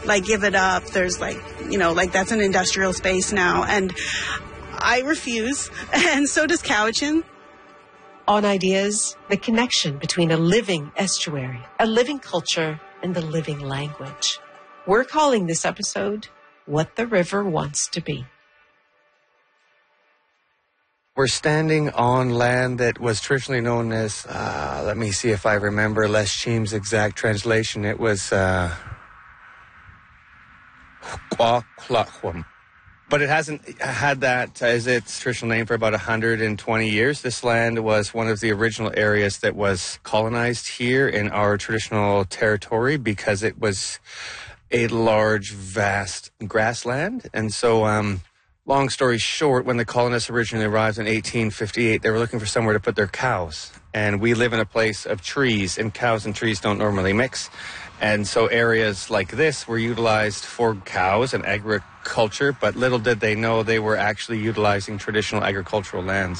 like, give it up. There's like, like that's an industrial space now. And I refuse. And so does Cowichan. On Ideas, the connection between a living estuary, a living culture, and the living language. We're calling this episode, What the River Wants to Be. We're standing on land that was traditionally known as, let me see if I remember Leschim's exact translation. It was Quaklachwam. But it hasn't had that as its traditional name for about 120 years. This land was one of the original areas that was colonized here in our traditional territory because it was a large, vast grassland. And so, long story short, when the colonists originally arrived in 1858, they were looking for somewhere to put their cows. And we live in a place of trees, and cows and trees don't normally mix. And so areas like this were utilized for cows and agriculture, but little did they know they were actually utilizing traditional agricultural lands.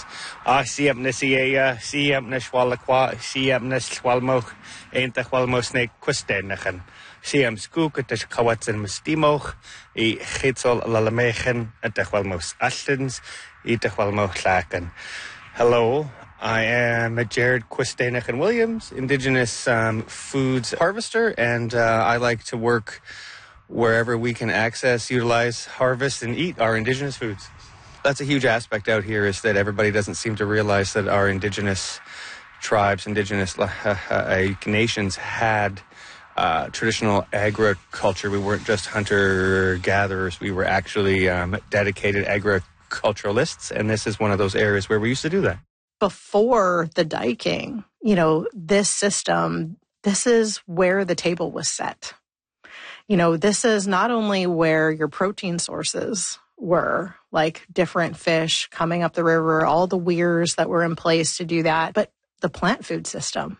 Siam skook at the Kawatsan Mustimoch, I Hitsol Lalamechen at the Hualmos Ashtons, I the Hualmoch Lakan. Hello, I am Jared Quistanahan Williams, Indigenous foods harvester, and I like to work wherever we can access, utilize, harvest, and eat our Indigenous foods. That's a huge aspect out here, is that everybody doesn't seem to realize that our Indigenous tribes, Indigenous nations had traditional agriculture. We weren't just hunter-gatherers. We were actually dedicated agriculturalists, and this is one of those areas where we used to do that. Before the diking, this system, this is where the table was set. This is not only where your protein sources were, like different fish coming up the river, all the weirs that were in place to do that, but the plant food system.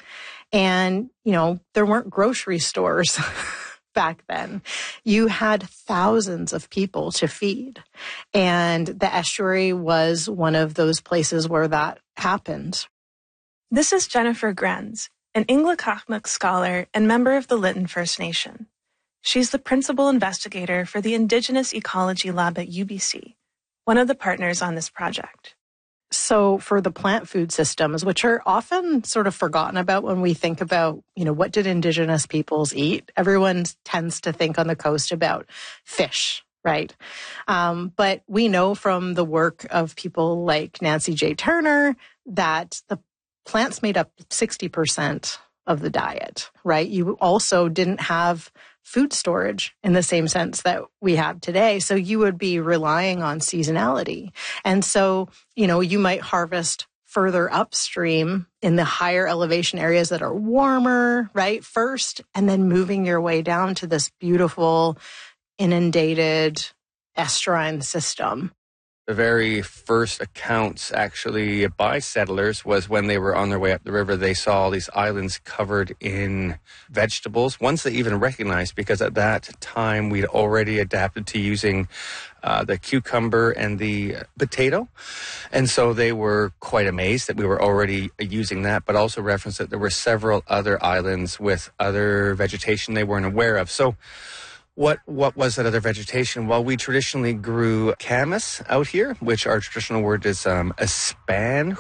And, there weren't grocery stores back then. You had thousands of people to feed. And the estuary was one of those places where that happened. This is Jennifer Grenz, an Inglakahmuck scholar and member of the Lytton First Nation. She's the principal investigator for the Indigenous Ecology Lab at UBC, one of the partners on this project. So for the plant food systems, which are often sort of forgotten about when we think about, what did Indigenous peoples eat? Everyone tends to think on the coast about fish, right? But we know from the work of people like Nancy J. Turner that the plants made up 60% of the diet, right? You also didn't have food storage in the same sense that we have today. So you would be relying on seasonality. And so, you might harvest further upstream in the higher elevation areas that are warmer, right, first, and then moving your way down to this beautiful inundated estuarine system. The very first accounts actually by settlers was when they were on their way up the river. They saw all these islands covered in vegetables, ones they even recognized, because at that time we'd already adapted to using the cucumber and the potato. And so they were quite amazed that we were already using that, but also referenced that there were several other islands with other vegetation they weren't aware of. So What was that other vegetation? Well, we traditionally grew camas out here, which our traditional word is a span.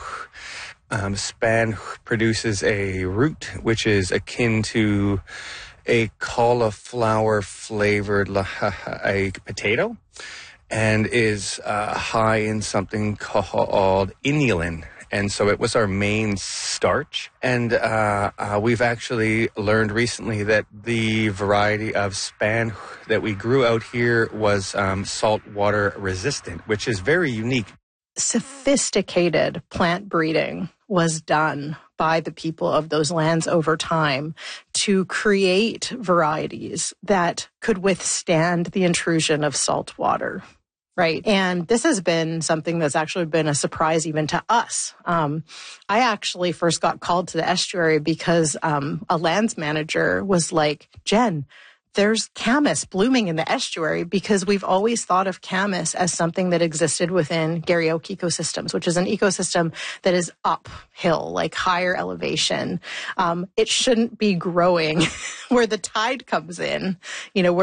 Span produces a root, which is akin to a cauliflower-flavored a potato, and is high in something called inulin. And so it was our main starch. And we've actually learned recently that the variety of span that we grew out here was saltwater resistant, which is very unique. Sophisticated plant breeding was done by the people of those lands over time to create varieties that could withstand the intrusion of salt water. Right. And this has been something that's actually been a surprise even to us. I actually first got called to the estuary because a lands manager was like, Jen, there's camas blooming in the estuary, because we've always thought of camas as something that existed within Garry Oak ecosystems, which is an ecosystem that is uphill, like higher elevation. It shouldn't be growing where the tide comes in, where